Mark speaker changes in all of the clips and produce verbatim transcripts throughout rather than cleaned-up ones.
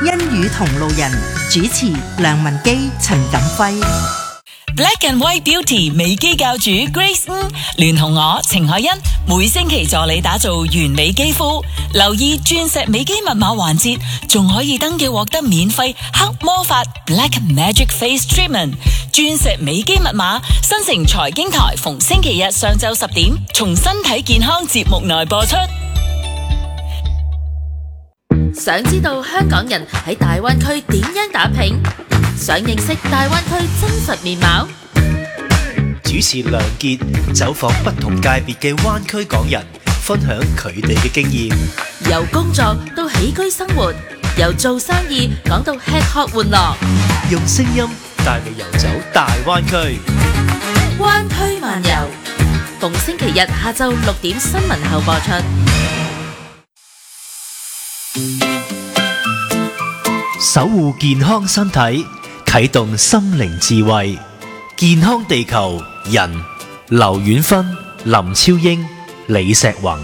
Speaker 1: 欣宇同路人，主持梁文基、陳錦輝。
Speaker 2: Black and White Beauty 美肌教主 Grace 吳聯同我程海欣每星期助你打造完美肌膚，留意鑽石美肌密碼環節，仲可以登記獲得免費黑魔法 Black Magic Face Treatment。鑽石美肌密碼新城財經台逢星期日上晝十點從身體健康節目內播出。
Speaker 3: 想知道香港人喺大灣區點樣打拼？想認識大灣區真實面貌？
Speaker 4: 主持梁傑走訪不同界別嘅灣區港人，分享佢哋嘅經驗。
Speaker 3: 由工作到起居生活，由做生意講到吃喝玩樂，
Speaker 4: 用聲音帶你遊走大灣區。
Speaker 3: 灣區漫遊，逢星期日下晝六點新聞後播出。
Speaker 4: 守護健康身體，啟動心靈智慧，健康地球人。劉婉芬、林超英、李石宏。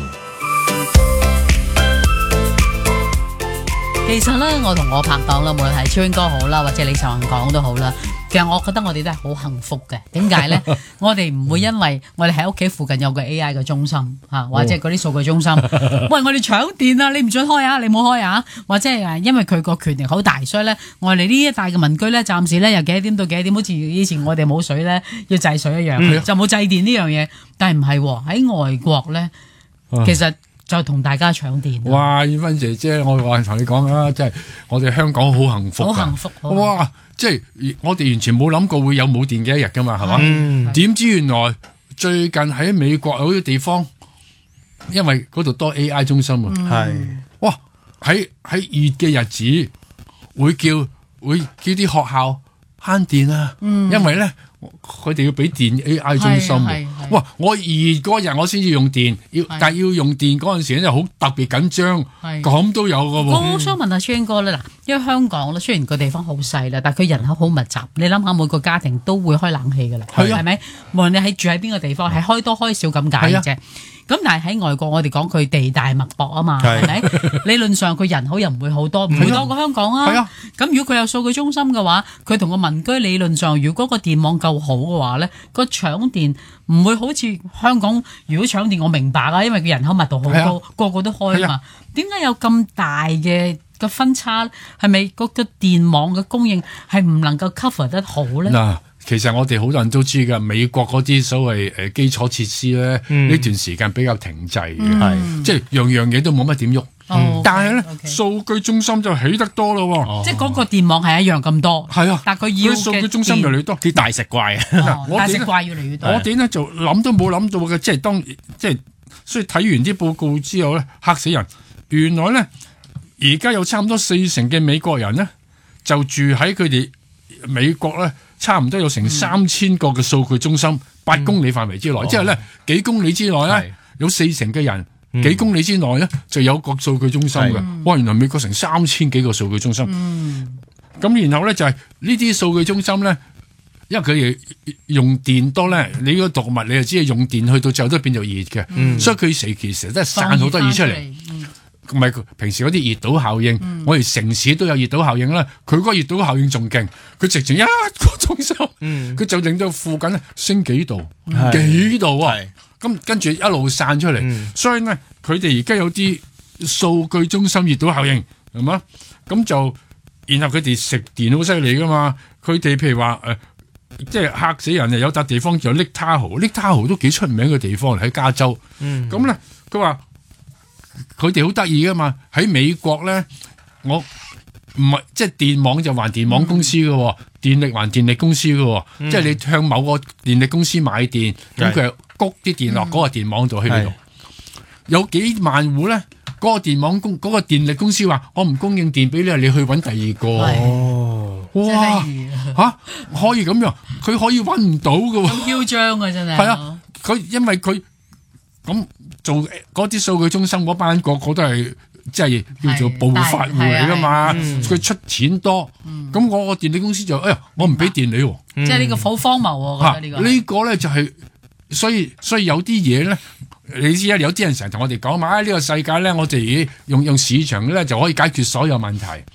Speaker 5: 其實咧，我同我拍檔啦，無論係超英哥好啦，或者李石宏講都好啦，其實我覺得我哋都係好幸福嘅。點解咧？我哋唔會因為我哋喺屋企附近有個 A I 嘅中心嚇，或者嗰啲數據中心，喂，我哋搶電啊！你唔准開啊！你冇開啊！或者係因為佢個權力好大，所以咧，我哋呢一帶嘅民居咧，暫時咧由幾多點到幾多點，好似以前我哋冇水咧要制水一樣，嗯、就冇制電呢樣嘢。但係唔係喎，喺外國咧，其實就同大家搶電。
Speaker 6: 哇！婉芬姐姐，我話同你講啦，即係我哋香港好幸福，
Speaker 5: 好幸福。
Speaker 6: 哇！即係我哋完全冇諗過會有冇電嘅一日噶嘛，係嘛？點、嗯、知原來最近喺美國有啲地方，因為嗰度多 A I 中心啊，係、嗯、哇喺喺熱嘅日子會叫會叫啲學校慳電啊，嗯、因為咧佢哋要俾電 A I 中心嘅。哇！我熱嗰日我先至用電，要但係要用電嗰陣時咧，好特別緊張，咁都有㗎喎。
Speaker 5: 我想問下超英哥咧，嗱，因為香港咧雖然個地方好細啦，但係佢人口好密集，你諗下每個家庭都會開冷氣㗎啦，係咪？無論你喺住喺邊個地方，係開多開少咁解嘅啫。咁但係喺外國，我哋講佢地大物博啊嘛，係咪？理論上佢人口又唔會好多，唔會多過香港啊。咁如果佢有數據中心嘅話，佢同個民居理論上，如果個電網夠好嘅話咧，個搶電唔會好似香港。如果搶電，我明白啊，因為佢人口密度好高，個個都開啊嘛。點解有咁大嘅個分差？係咪嗰個電網嘅供應係唔能夠 cover 得好咧？
Speaker 6: 嗱，其實我哋好多人都知㗎，美國嗰啲所謂誒基礎設施咧，呢、嗯、段時間比較停滯嘅，係、嗯、即係樣樣嘢都冇乜點喐。嗯、但係咧，數、okay. 據中心就起得多咯、哦，
Speaker 5: 即係嗰個電網係一樣咁多。係啊，但係佢要嘅數據中心越嚟越多，
Speaker 6: 啲大食怪啊！
Speaker 5: 哦、大食怪越嚟越多。
Speaker 6: 我哋咧就諗都冇諗到嘅，即係當即係所以睇完啲報告之後咧，嚇死人！原來咧而家有差唔多四成嘅美國人咧就住喺佢哋美國咧。差唔多有成三千個嘅數據中心，八、嗯、公里範圍之內，即係咧幾公里之內咧，有四成嘅人、嗯、幾公里之內咧就有個數據中心嘅。哇！原來美國成三千幾個數據中心，咁、嗯、然後咧就係呢啲數據中心咧，因為佢哋用電多咧，你個動物你就知係用電去到最後都變做熱嘅、嗯，所以佢成其實都係散好多熱出嚟。唔係平時嗰啲熱島效應、嗯，我哋城市都有熱島效應啦。佢嗰個熱島效應仲勁，佢直情一個中心，佢、嗯、就令到附近咧升幾度、幾度啊！咁跟住一路散出嚟、嗯，所以咧佢哋而家有啲數據中心熱島效應係嘛？咁就然後佢哋食電好犀利噶嘛？佢哋譬如話誒、呃，即係嚇死人啊！有笪地方叫 Lake Tahoe，Lake Tahoe 都幾出名嘅地方喺加州。咁咧佢話。佢哋好得意噶嘛？喺美國咧，我唔係即係電網就還電網公司嘅、嗯，電力還電力公司嘅、嗯，即係你向某個電力公司買電，咁佢係谷啲電落嗰個電網度喺度。有幾萬戶咧，嗰、嗰個電網公嗰、嗰個電力公司話：我唔供應電俾你，你去揾第二個。哦，哇嚇、啊，可以咁樣，佢可以揾唔到嘅喎。
Speaker 5: 好囂張啊！真係。係啊，
Speaker 6: 佢因為佢咁。做嗰啲數據中心嗰班個個都係即係叫做暴發戶嚟噶嘛，佢出錢多，咁、嗯、我個電力公司就哎呀，我唔俾電你喎，
Speaker 5: 即係呢個好荒謬我覺得呢個。
Speaker 6: 呢個咧就係、是，所以所以有啲嘢咧，你知啊，有啲人成日同我哋講嘛，呢、啊呢個世界咧，我哋用用市場咧就可以解決所有問題。嗯、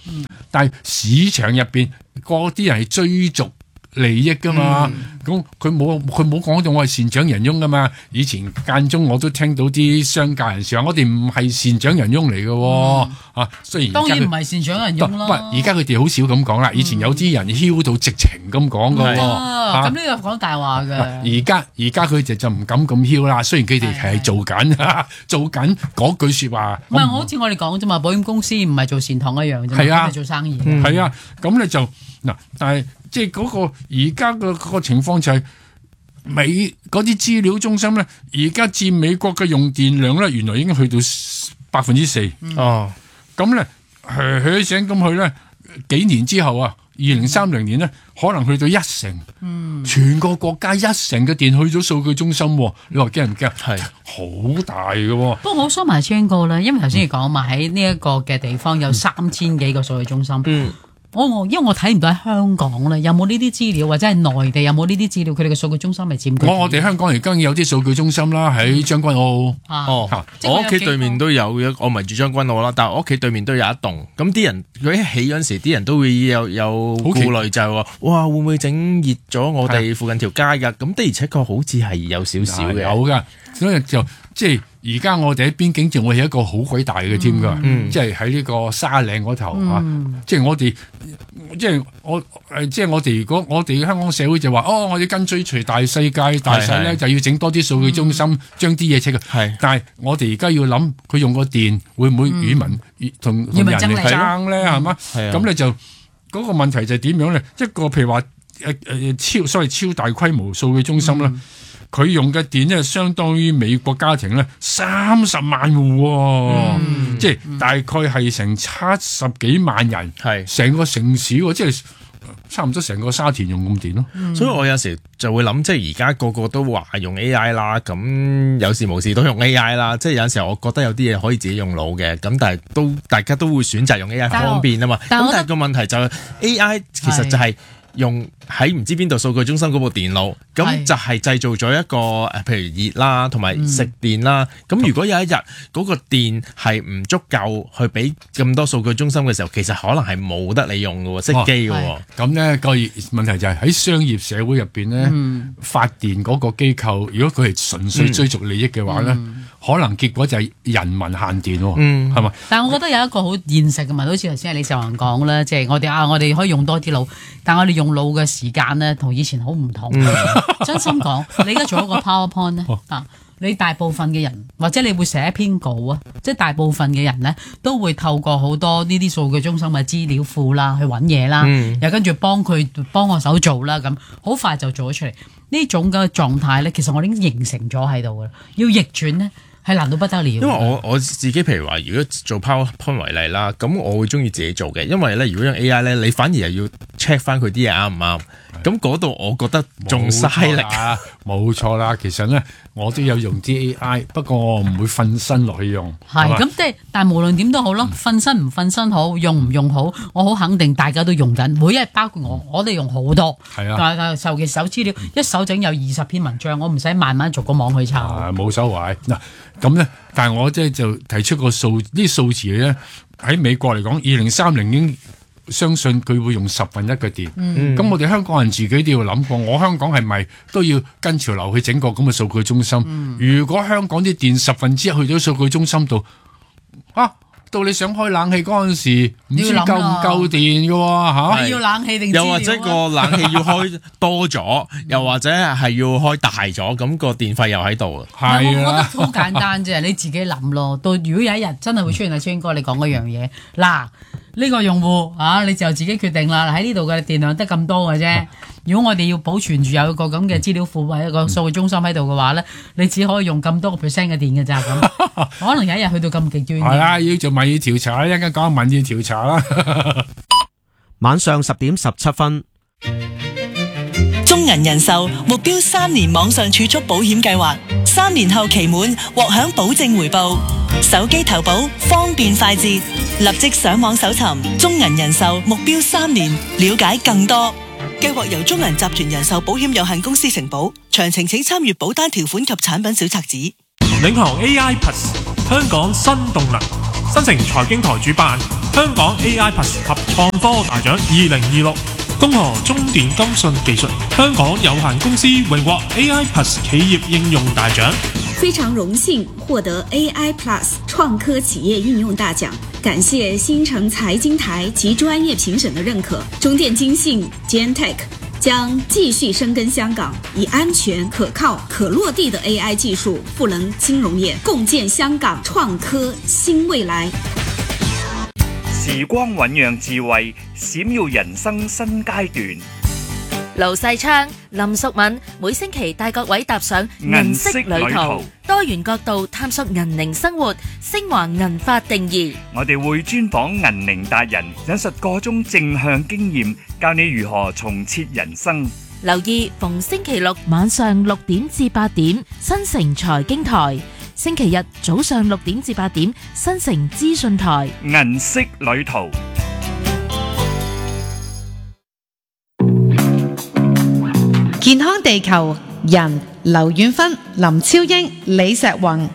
Speaker 6: 但係市場入邊嗰啲人係追逐利益噶嘛，咁佢冇佢冇講到我係善長人翁噶嘛。以前間中我都聽到啲商界人士話，我哋唔係善長人翁嚟嘅喎，啊，雖然
Speaker 5: 當然唔係善長人翁啦。
Speaker 6: 不，而家佢哋好少咁講啦。以前有啲人囂到直情咁講嘅喎，
Speaker 5: 咁呢個講大話嘅。
Speaker 6: 而家而家佢哋就唔敢咁囂啦。雖然佢哋係做緊做緊嗰句説話，
Speaker 5: 唔係好似我哋講啫嘛，保險公司唔係做善堂一樣啫嘛，
Speaker 6: 係啊，
Speaker 5: 係做生意。
Speaker 6: 係啊，咁你就嗱，但係。即係嗰個而家嘅個情況就係美嗰啲資料中心咧，而家佔美國嘅用電量咧，原來已經去到百分之四。哦，咁咧，噓噓聲咁去咧，幾年之後啊，二零三零年咧，可能去到一成。嗯，全個國家一成嘅電去咗數據中心，你話驚唔驚？係好大嘅。
Speaker 5: 不過我想埋清個啦，因為頭先你講嘛，喺呢一個嘅地方有三千幾個數據中心。嗯。我我因為我睇唔到喺香港咧，有冇呢啲資料，或者係內地有冇呢啲資料？佢哋嘅數據中心係佔據。
Speaker 6: 我我哋香港而家有啲數據中心啦，喺將軍澳。
Speaker 7: 啊、哦，啊、我屋企對面都有一，我唔係住將軍澳啦，但係我屋企對面都有一棟。咁啲人佢一起嗰陣時，啲人都會有有顧慮，就係話：哇，會唔會整熱咗我哋附近條街㗎？咁的而且確好似係有少少嘅。
Speaker 6: 有㗎，所以就即係。而家我哋喺邊境仲會有一個好鬼大嘅添㗎，嗯、即係喺呢個沙嶺嗰頭、嗯、啊！即係我哋，即係我誒，即係我哋如果我哋香港社會就話，哦，我哋跟追隨大世界大勢咧，就要整多啲數據中心，嗯、將啲嘢切嘅。係，但係我哋而家要諗，佢用個電會唔會與民同同人嚟爭咧？係嘛？咁你就嗰、嗰個問題就係點樣咧？一個譬如話誒誒超所謂超大規模數據中心啦。嗯佢用嘅電咧，相當於美國家庭咧三十萬戶、哦，嗯、即係大概係成七十幾萬人，係成、嗯、個城市喎，即係差唔多成個沙田用咁電咯。
Speaker 7: 嗯、所以我有時就會諗，即係而家個個都話用 A I 啦，咁有時無事都用 A I 啦。即係有時候我覺得有啲嘢可以自己用腦嘅，咁但係都大家都會選擇用 A I 方便啊嘛。咁但係個問題就係 A I 其實就係、是。用喺唔知邊度數據中心嗰部電腦，咁就係製造咗一個誒，譬如熱啦，同埋食電啦。咁、嗯、如果有一日嗰個電係唔足夠去俾咁多數據中心嘅時候，其實可能係冇得你用嘅喎，熄機嘅喎。
Speaker 6: 咁咧、個問題就係喺商業社會入邊咧，嗯、發電嗰個機構，如果佢係純粹追逐利益嘅話咧。嗯嗯可能結果就係人民限電喎，嗯，係嘛？
Speaker 5: 但係我覺得有一個好現實嘅問題，好似頭先係李秀恒講啦，即係我哋啊，我哋可以用多啲腦，但係我哋用腦嘅時間咧，同以前好唔同。嗯、真心講，你而家做一個 PowerPoint 咧、哦、啊，你大部分嘅人或者你會寫一篇稿啊，即係大部分嘅人咧都會透過好多呢啲數據中心嘅資料庫啦去揾嘢啦，嗯、又跟住幫佢幫我手做啦，咁好快就做咗出嚟。呢種嘅狀態咧，其實我已經形成咗喺度㗎啦，要逆轉咧。係難到不得了。因
Speaker 7: 為我我自己譬如話，如果做 PowerPoint 為例啦，咁我會中意自己做嘅，因為咧，如果用 A I 咧，你反而係要 check 翻佢啲嘢啱唔啱。咁嗰度我覺得仲嘥力啊！
Speaker 6: 冇錯啦，其實咧我都有用啲 A I， 不過我唔會瞓身落去用。
Speaker 5: 係咁即係，但係無論點都好咯，瞓身唔瞓身好，用唔用好，我好肯定大家都用緊。每一日包括我，我哋用好多。係啊，尤其搜資料，一手整有二十篇文章，我唔使慢慢逐個網去抄。
Speaker 6: 冇所謂嗱，咁咧，但係我即係就提出個數，呢數字咧喺美國嚟講，二零三零已經。相信佢會用十分一嘅電，咁、嗯、我哋香港人自己都要諗過，我香港係咪都要跟潮流去整個咁嘅數據中心？嗯、如果香港啲電十分之一去咗數據中心度，啊，到你想開冷氣嗰陣時，唔知夠唔夠電嘅喎嚇？
Speaker 5: 你要冷氣定、啊、
Speaker 7: 又或者個冷氣要開多咗，又或者係要開大咗，咁、個電費又喺度啊？
Speaker 5: 係啊，我覺得好簡單啫，你自己諗咯。到如果有一日真係會出現阿川哥你講嗰樣嘢，嗱。呢個用戶啊，你就自己決定啦。喺呢度嘅電量得咁多嘅啫。如果我哋要保存住有一個咁嘅資料庫或者一個數據中心喺度嘅話咧，你只可以用咁多個 percent 嘅電嘅咋咁。可能有一日去到咁極端。係
Speaker 6: 啦，要做民意調查，一陣間講民意調查啦。
Speaker 8: 晚上十點十七分。
Speaker 2: 中銀人壽目標三年網上儲蓄保險計劃，三年後期滿獲享保證回報。手機投保方便快捷，立即上網搜尋中銀人壽目標三年，了解更多。計劃由中銀集團人壽保險有限公司承保，詳情請參閱保單條款及產品小冊子。
Speaker 9: 領航 A I Plus 香港新動能， 新城財經台主辦香港 A I Plus 及創科大獎二零二六，恭賀中電金信技術香港有限公司榮獲 A I Plus 企業應用大獎。
Speaker 10: 非常榮幸獲得 A I Plus 創科企業應用大獎，感謝新城財經台及專業評審的認可。中電金信 Gentech 將繼續深耕香港，以安全、可靠、可落地的 A I 技術賦能金融業，共建香港創科新未來。
Speaker 11: 時光醞釀智慧，閃耀人生新階段。
Speaker 3: 盧世昌、林淑敏每星期帶各位踏上銀色旅途，多元角度探索銀齡生活，升華銀髮定義。
Speaker 11: 我哋會專訪銀齡達人，引述個中正向經驗，教你如何重設人生。
Speaker 3: 留意逢星期六晚上六點至八點，新城財經台；星期日早上六點至八點，新城資訊台。
Speaker 11: 銀色旅途。
Speaker 1: 健康地球人劉遠芬、林超英、李石宏。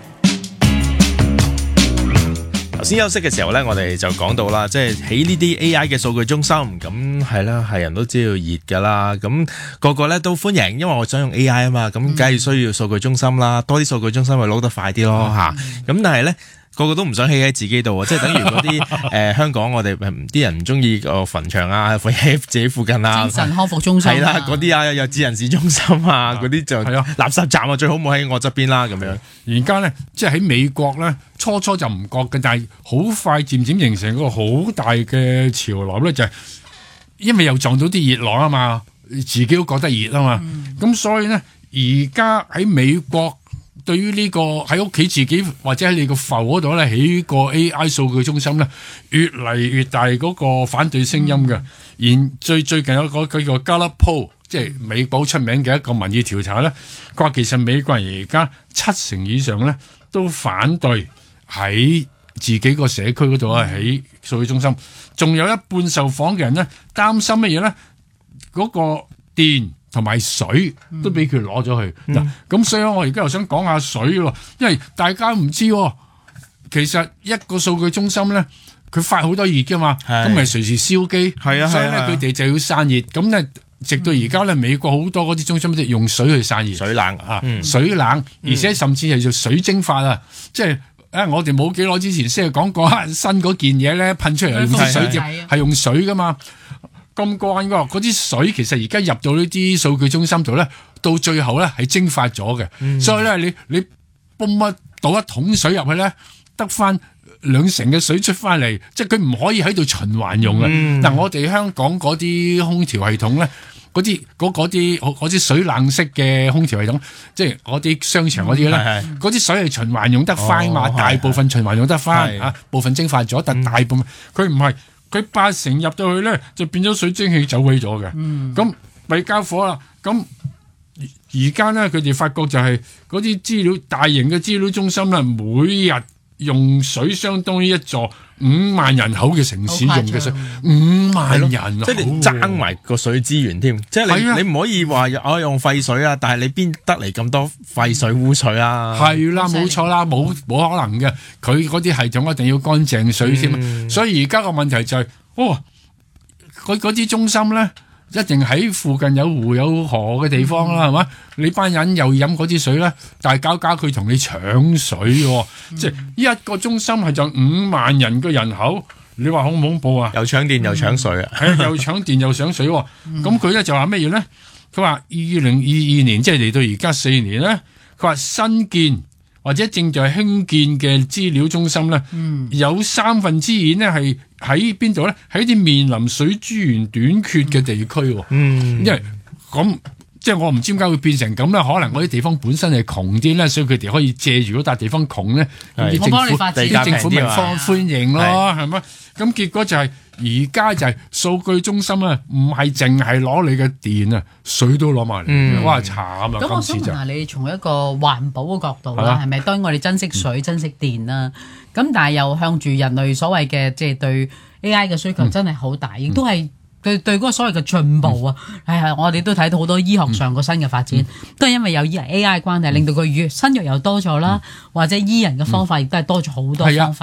Speaker 7: 頭先休息嘅時候呢，我哋就講到啦，即係喺呢啲 A I 嘅數據中心，咁係啦，係人都知道熱噶啦，咁個個呢都歡迎，因為我想用 A I 啊嘛，咁梗係需要數據中心啦，多啲數據中心去撈得快啲咯吓，咁但係呢。個個都唔想起喺自己度啊！即係等於嗰啲誒香港，我哋啲人唔中意個墳場啊，喺自己附近啊，
Speaker 5: 精神康復中心係
Speaker 7: 啦，嗰啲啊有智人市中心啊，嗰啲就係啊垃圾站啊，最好冇喺我側邊啦咁樣。
Speaker 6: 而家咧，即係喺美國咧，初初就唔覺嘅，但係好快漸漸形成一個好大嘅潮流咧，就係、是、因為又撞到啲熱浪啊嘛，自己都覺得熱啊嘛，咁、嗯、所以咧，而家喺美國。對於呢個喺屋企自己或者喺你個埠嗰度咧起個 A I 數據中心咧，越嚟越大嗰個反對聲音嘅。然最最近有個叫做 Gallup Poll，即係美國出名嘅一個民意調查咧，佢話其實美國人而家七成以上咧都反對喺自己個社區嗰度啊起數據中心，仲有一半受訪嘅人咧擔心乜嘢咧？嗰個電同埋水都俾佢攞咗去嗱，咁、嗯、所以我而家又想講下水喎，因為大家唔知喎，其實一個數據中心咧，佢發好多熱㗎嘛，咁咪隨時燒機，係啊，所以咧佢哋就要散熱，咁咧直到而家咧美國好多嗰啲中心都用水去散熱，
Speaker 7: 水冷
Speaker 6: 啊，
Speaker 7: 嗯、
Speaker 6: 水冷，而且甚至係做水蒸發啊，即係誒我哋冇幾耐之前先係講過新嗰件嘢咧噴出嚟用啲水啫，係用水㗎嘛。咁慣㗎，嗰啲水其實而家入到呢啲數據中心度咧，到最後咧係蒸發咗嘅、嗯，所以咧你你泵一倒一桶水入去咧，得翻兩成嘅水出翻嚟，即係佢唔可以喺度循環用嘅。嗱、嗯啊，我哋香港嗰啲空調系統咧，嗰啲嗰啲嗰啲水冷式嘅空調系統，即係嗰啲商場嗰啲咧，嗰、嗯、啲水係循環用得翻嘛、哦，大部分循環用得翻啊，部分蒸發咗，但大部分佢唔係。佢八成入到去咧，就變咗水蒸氣走位咗嘅。咁咪交火啦。咁而家咧，佢哋發覺就係嗰啲資料大型嘅資料中心咧，每日用水相當於一座五萬人口嘅城市用嘅水，五萬人，
Speaker 7: 即係你爭埋個水資源添。即係你你唔可以話我用廢水啊，但係你邊得嚟咁多廢水污水啊？係啦，冇錯啦，冇冇可能嘅。佢嗰啲系統一定要乾淨水先、嗯。所以而家個問題就係、是，哦，嗰嗰啲中心咧，一定喺附近有湖有河嘅地方啦，係、嗯、嘛？你班人又飲嗰啲水咧，但係搞搞佢同你搶水喎、嗯，即係一個中心係就五萬人嘅人口，你話恐唔恐怖啊？又搶電又搶水啊！
Speaker 6: 係、嗯、又搶電又搶水喎，咁佢咧就話咩嘢咧？佢話二零二二年即係嚟到而家四年咧，佢話新建或者正在興建嘅資料中心咧、嗯，有三分之二呢係喺邊度咧？喺啲面臨水資源短缺嘅地區喎，嗯，因為咁即係我唔知點解會變成咁咧？可能嗰啲地方本身係窮啲咧，所以佢哋可以借住嗰笪地方窮咧，啲政府啲政府咪放歡迎咯，係咪？咁結果就係而家就係數據中心啊，唔係淨係攞你嘅電啊，水都攞埋嚟、嗯，哇慘啊！咁
Speaker 5: 我想問下你，從一個環保嘅角度啦，係咪？當然我哋珍惜水、嗯、珍惜電啦，咁但係又向住人類所謂嘅即係對 A I 嘅需求真係好大，亦、嗯、都係對對嗰個所謂嘅進步啊，係、嗯、係我哋都睇到好多醫學上個新嘅發展，嗯、都係因為有 A I 關係，令到佢新藥又多咗啦、嗯，或者醫人嘅方法亦都係多咗好多方法。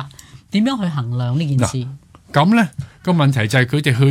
Speaker 5: 點樣去衡量呢件事？
Speaker 6: 咁咧個問題就係佢哋去